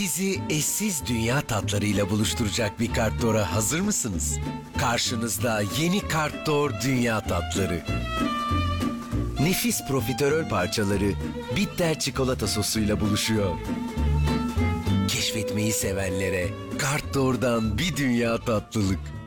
Bizi eşsiz dünya tatlarıyla buluşturacak bir Kartdor'a hazır mısınız? Karşınızda yeni Kartdor Dünya Tatları. Nefis profiterol parçaları bitter çikolata sosuyla buluşuyor. Keşfetmeyi sevenlere Kartdor'dan bir dünya tatlılık.